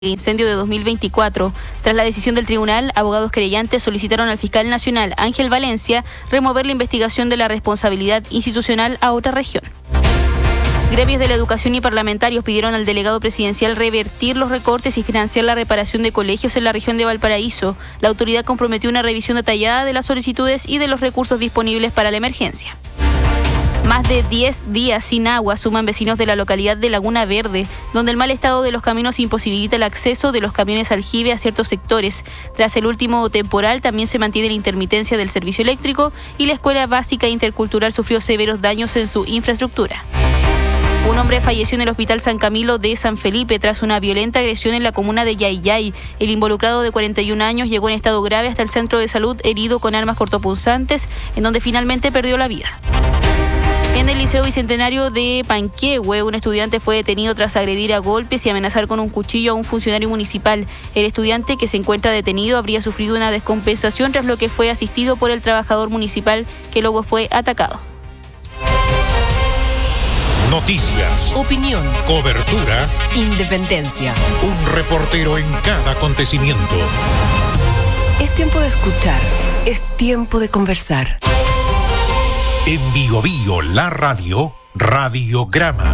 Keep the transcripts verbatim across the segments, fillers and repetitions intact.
incendio de dos mil veinticuatro. Tras la decisión del tribunal, abogados querellantes solicitaron al fiscal nacional Ángel Valencia remover la investigación de la responsabilidad institucional a otra región. Gremios de la educación y parlamentarios pidieron al delegado presidencial revertir los recortes y financiar la reparación de colegios en la región de Valparaíso. La autoridad comprometió una revisión detallada de las solicitudes y de los recursos disponibles para la emergencia. Más de diez días sin agua suman vecinos de la localidad de Laguna Verde, donde el mal estado de los caminos imposibilita el acceso de los camiones aljibe a ciertos sectores. Tras el último temporal, también se mantiene la intermitencia del servicio eléctrico y la escuela básica intercultural sufrió severos daños en su infraestructura. Un hombre falleció en el Hospital San Camilo de San Felipe tras una violenta agresión en la comuna de Yayay. El involucrado de cuarenta y un años llegó en estado grave hasta el centro de salud herido con armas cortopunzantes, en donde finalmente perdió la vida. En el Liceo Bicentenario de Panquehue, un estudiante fue detenido tras agredir a golpes y amenazar con un cuchillo a un funcionario municipal. El estudiante, que se encuentra detenido, habría sufrido una descompensación tras lo que fue asistido por el trabajador municipal que luego fue atacado. Noticias, opinión, cobertura, independencia. Un reportero en cada acontecimiento. Es tiempo de escuchar, es tiempo de conversar. En Bio Bio, la radio, Radiograma.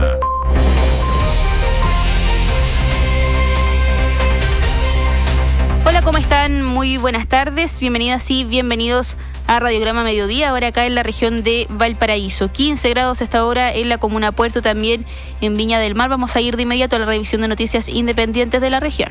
Hola, ¿cómo están? Muy buenas tardes, bienvenidas y bienvenidos a Radiograma Mediodía, ahora acá en la región de Valparaíso. quince grados hasta ahora en la comuna Puerto, también en Viña del Mar. Vamos a ir de inmediato a la revisión de noticias independientes de la región.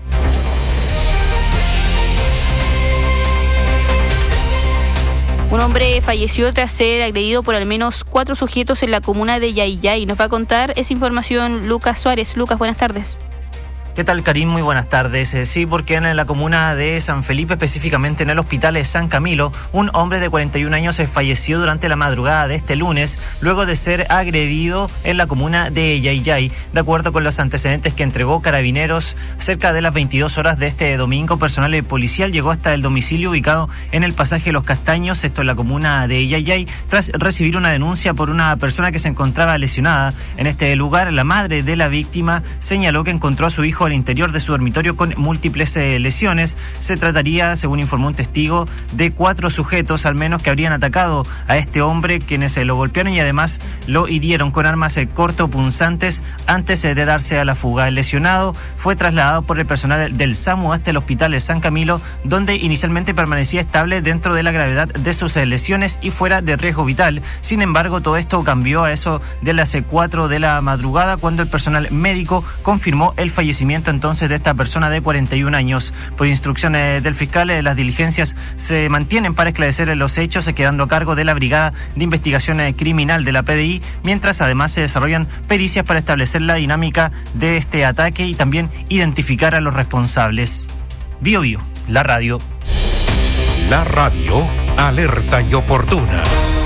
Un hombre falleció tras ser agredido por al menos cuatro sujetos en la comuna de Yayay. Nos va a contar esa información Lucas Suárez. Lucas, buenas tardes. ¿Qué tal, Karim? Muy buenas tardes. Eh, sí, porque en la comuna de San Felipe, específicamente en el hospital de San Camilo, un hombre de cuarenta y un años falleció durante la madrugada de este lunes, luego de ser agredido en la comuna de Yayay. De acuerdo con los antecedentes que entregó Carabineros, cerca de las veintidós horas de este domingo, personal policial llegó hasta el domicilio ubicado en el pasaje Los Castaños, esto en la comuna de Yayay, tras recibir una denuncia por una persona que se encontraba lesionada. En este lugar, la madre de la víctima señaló que encontró a su hijo al interior de su dormitorio con múltiples eh, lesiones. Se trataría, según informó un testigo, de cuatro sujetos al menos que habrían atacado a este hombre, quienes eh, lo golpearon y además lo hirieron con armas eh, cortopunzantes antes eh, de darse a la fuga. El lesionado fue trasladado por el personal del SAMU hasta el hospital de San Camilo, donde inicialmente permanecía estable dentro de la gravedad de sus eh, lesiones y fuera de riesgo vital. Sin embargo, todo esto cambió a eso de las eh, cuatro de la madrugada, cuando el personal médico confirmó el fallecimiento entonces de esta persona de cuarenta y un años. Por instrucciones del fiscal, eh, las diligencias se mantienen para esclarecer los hechos, eh, quedando a cargo de la Brigada de Investigación eh, Criminal de la P D I, mientras además se desarrollan pericias para establecer la dinámica de este ataque y también identificar a los responsables. Bio Bio, la radio. La radio, alerta y oportuna.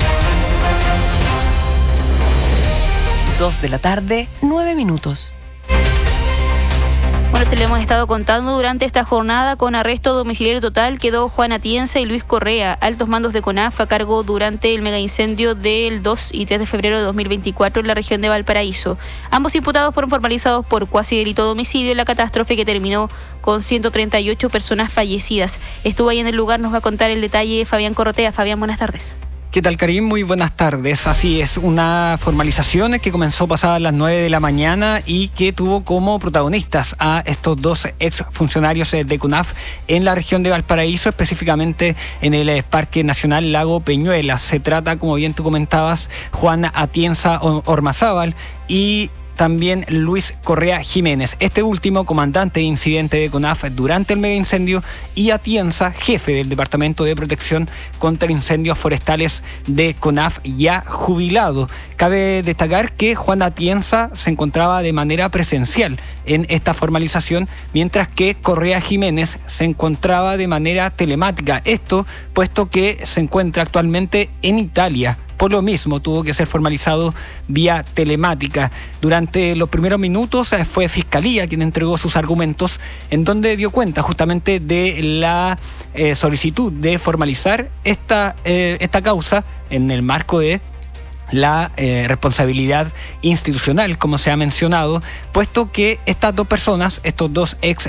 Dos de la tarde, nueve minutos. Bueno, se le hemos estado contando durante esta jornada. Con arresto domiciliario total quedó Juan Atienza y Luis Correa, altos mandos de CONAF, a cargo durante el megaincendio del dos y tres de febrero de dos mil veinticuatro en la región de Valparaíso. Ambos imputados fueron formalizados por cuasi delito de homicidio en la catástrofe que terminó con ciento treinta y ocho personas fallecidas. Estuvo ahí en el lugar, nos va a contar el detalle Fabián Corrotea. Fabián, buenas tardes. ¿Qué tal, Karim? Muy buenas tardes. Así es, una formalización que comenzó pasadas las nueve de la mañana y que tuvo como protagonistas a estos dos exfuncionarios de CONAF en la región de Valparaíso, específicamente en el Parque Nacional Lago Peñuela. Se trata, como bien tú comentabas, Juan Atienza Ormazábal y también Luis Correa Jiménez, este último comandante de incidente de CONAF durante el megaincendio, y Atienza, jefe del Departamento de Protección contra Incendios Forestales de CONAF, ya jubilado. Cabe destacar que Juan Atienza se encontraba de manera presencial en esta formalización, mientras que Correa Jiménez se encontraba de manera telemática. Esto puesto que se encuentra actualmente en Italia. Por lo mismo, tuvo que ser formalizado vía telemática. Durante los primeros minutos eh, fue Fiscalía quien entregó sus argumentos, en donde dio cuenta justamente de la eh, solicitud de formalizar esta, eh, esta causa en el marco de la eh, responsabilidad institucional, como se ha mencionado, puesto que estas dos personas, estos dos ex